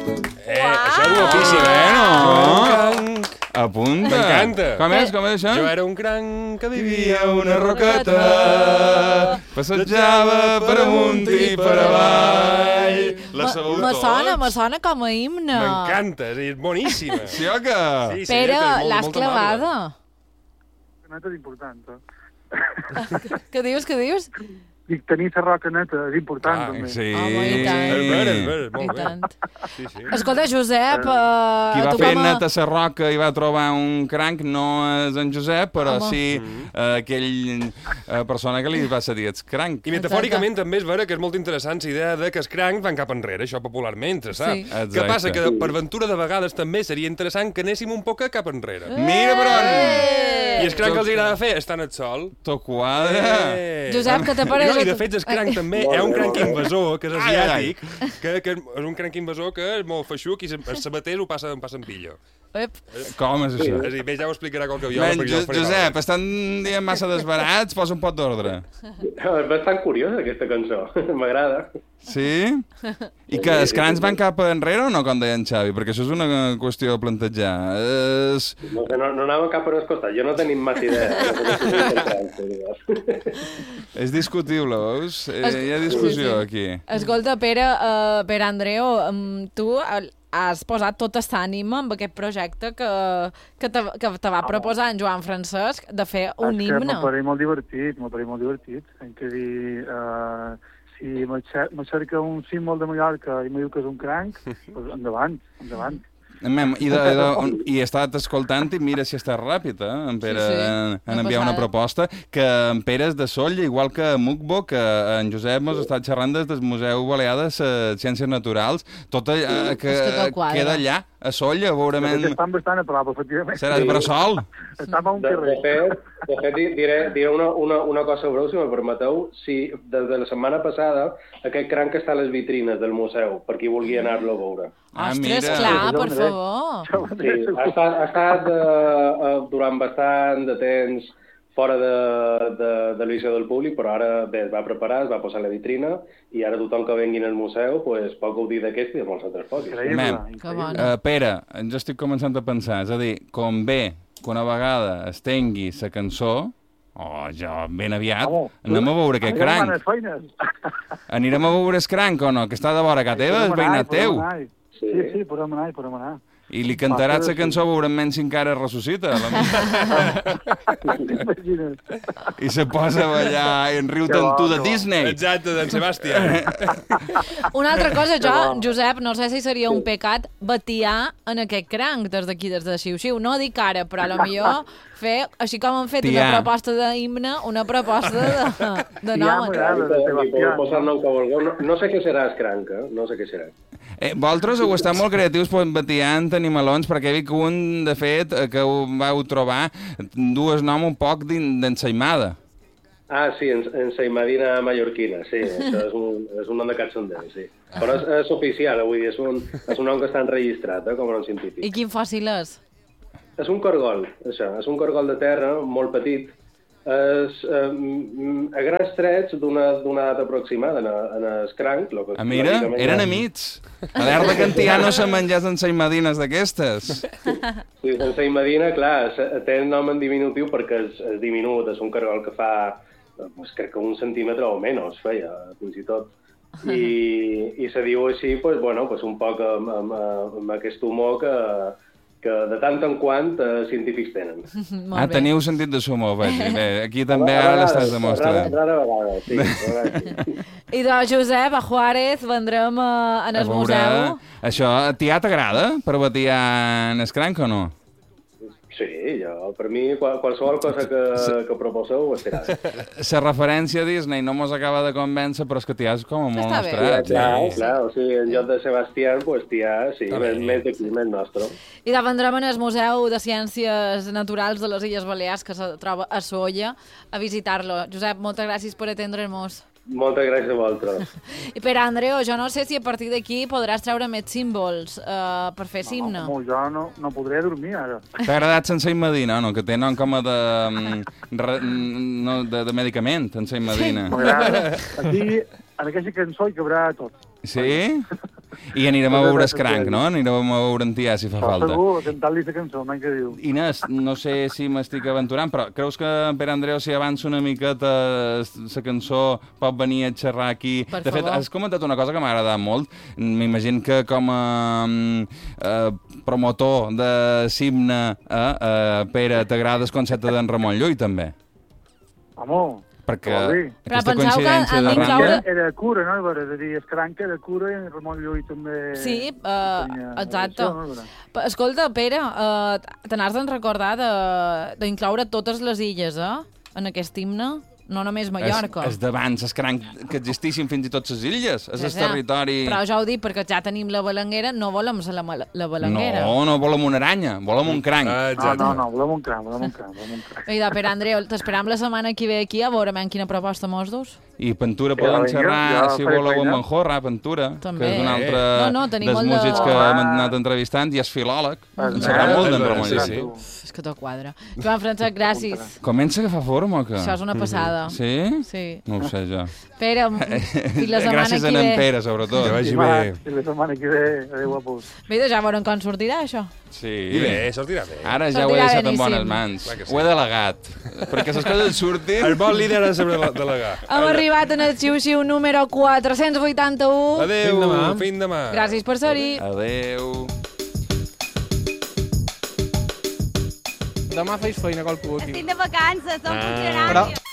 Això és guapíssim, no? Apunta. M'encanta. Com és això? Jo era un cranc que vivia a una roqueta, roqueta, passejava per amunt i per avall. Me sona com a himne. M'encanta, és boníssima. Sí o què? Sí, Pere, molt l'has clavada. Neta és important. Què dius? Dic, tenir la roca neta és important, també. Sí. Home, i tant. És ver, I molt bé. tant. Sí, sí. Escolta, Josep... Qui va tu fer com a- net a la roca i va trobar un cranc no és en Josep, però Home. sí aquell persona que li va cedir el cranc. I metafòricament també és vera que és molt interessant la idea de que els crancs van cap enrere, això popularment, se sap. Sí. Exacte. Què passa? Que per ventura de vegades també seria interessant que anéssim un poc cap enrere. Mira per on! I el cranc que els agrada fer estan al sol. To quadra! Josep, què t'apareix? No, i de fet el cranc també hi ha un cranc invasor, que és Ai, asiàtic, que és un cranc invasor que és molt feixuc i els sabaters ho passen pillo. Ep. Com és això? És a dir, bé, ja ho explicarà qualque viola. Men, Josep, estan dient massa desbarats, posa un pot d'ordre. És bastant curiosa, aquesta cançó. M'agrada. Sí? I que els crancs van cap enrere o no, com deia en Xavi? Perquè això és una qüestió a plantejar. No sé, no anàvem cap a un costat. Jo no tenim massa idea. És discutible, veus? Hi ha discussió aquí. Escolta, Pere Andreu, tu has posat tota l'ànima en aquest projecte que te va proposar en Joan Francesc de fer un himne. M'ha parit molt divertit. Hem que dir, si me cerca un símbol de Mallorca i me diu que és un cranc, doncs endavant. I he estat escoltant i mira si està ràpid, en Pere, en enviar una proposta, que en Pere és de Solla, igual que Mukbo, que en Josep mos està xerrant des del Museu Balear de Ciències Naturals, tot allà que queda allà, a Solla, veurement... Estan bastant a prop, efectivament. Seràs bressol? Estam a un carrer. De fet, diré una cosa breu, si me permeteu. Si des de la setmana passada aquest cranc està a les vitrines del museu, per qui vulgui anar-lo a veure. Ostres, clar, per favor. Sí, ha estat durant bastant de temps fora de l'visió del públic, però ara bé, es va preparar, es va posar a la vitrina i ara tothom que vengui al museu pues, pot gaudir d'aquest i de molts altres fotos. Pere, jo estic començant a pensar, és a dir, com bé que una vegada es tengui la cançó, jo ben aviat, anem a veure aquest cranc. Anirem a veure el cranc o no? Que està de vora a casa teva, és veïnat teu. Sí, podem anar. I li cantaràs la cançó veurement si encara ressuscita. I se posa a ballar en riu tantú de Disney. Exacte, d'en Sebastià. Una altra cosa, Josep, no sé si seria un pecat batiar en aquest cranc des d'aquí, des de Xiu-Xiu. No dic ara, però potser fer, així com han fet una proposta d'himne, una proposta de nom. No sé què serà el cranc, no sé què serà. Vosaltres heu estat molt creatius batiant animalons, perquè he vist que un, de fet, que ho vau trobar, dues nom un poc d'ensaïmada. Sí, ensaimadina mallorquina, sí. Això és un nom de cachondeu, sí. Però és oficial, vull dir, és un nom que està enregistrat, com a nom científic. I quin fòssil és? És un corgol, això. És un corgol de terra, molt petit. A grans trets d'una edat aproximada en el cranc. Mira, eren amics. Alerta que en Tià no se menjés ensaimadines d'aquestes. Sí, ensaimadina, clar, té el nom en diminutiu perquè és diminut, és un cargol que fa, crec que 1 centímetre o menys, feia, fins i tot. I se diu així, un poc amb aquest humor que de tant en quant científics tenen. Teniu sentit de humor, veig. Bé, aquí també ara l'estàs demostrant. Rara vegada, sí. I doncs, Josep, a Juárez vendrem en el museu. Això, a ti t'agrada per batiar en el cranc o no? Sí, per mi qualsevol cosa que proposeu estarà. La referència a Disney no mos acaba de convèncer, però és que Tià és com molt mostrat. Clar, o sigui, en lloc de Sebastià, Tià, sí, més d'aquí, més nostre. I de vendrem en el Museu de Ciències Naturals de les Illes Balears, que se troba a Solla, a visitar-lo. Josep, moltes gràcies per atendre'ns. Moltes gràcies a vosaltres. I Pere Andreu, jo no sé si a partir d'aquí podràs treure més símbols per fer himne. Jo no podré dormir ara. T'ha agradat Ensaimadina, no? Que té nom com a de medicament, Ensaimadina. M'agrada. Aquí, en aquesta cançó hi cabrà tot. Sí? I anirem a veure Escranc, no? Anirem a veure en Tià, si fa falta. Segur, cantant-li la cançó, mai que diu. Inés, no sé si m'estic aventurant, però creus que en Pere Andreu, si avança una miqueta la cançó, pot venir a xerrar aquí? Per de fet, favor. has comentat una cosa que m'ha agradat molt. M'imagino que com a promotor de Simne, Pere, t'agrada el concepte d'en Ramon Llull, també? Home, Perquè Però aquesta penseu que coincidència han de d'incloure- ràdio... era cura, no? És a dir, Escranc era cura i Ramon Llull també... Sí, tenia exacte. relació, no? Escolta, Pere, te n'has de recordar d'incloure totes les illes, en aquest himne? No només Mallorca. És d'abans, Escranc, que existissin fins i tot les illes. És el Sí. territori... Però ja ho dic, perquè ja tenim la balanguera, no volem la balanguera. No volem una aranya, volem un cranc. No, volem un cranc, volem un cranc. Vinga, Pere Andreu, t'esperam la setmana que ve aquí a veure quina proposta mos dus. I Pentura poden vinga, xerrar, ja si faré voleu, amb feina. en Jorra, Pentura, També. que és un altre No, tenim dels molt de- músics que hem anat entrevistant, i és filòleg. En sabrà molt d'en Ramon sí, Llull. sí. És que tot quadra. Joan Francesc, gràcies. Comença a agafar forma, que... Això és una passada. Sí? Sí. No ho sé, jo. Pere, i la setmana Gràcies que a en ve... Pere, sobretot. Que vagi bé. I la setmana que ve, adéu a pus. Bé, ja veurem com sortirà, això. Sí. I bé, sortirà bé. Ara ja ho he Sortirà deixat en beníssim. bones mans. Clar que sí. Ho he delegat. Perquè les coses surtin... El bon líder ha de saber delegar. Hem arribat en el xiu-xiu número 481. Adéu, demà. fins demà. Gràcies per ser-hi. Adéu. Demà feis feina qualcú aquí. Estic de vacances, som funcionaris. Però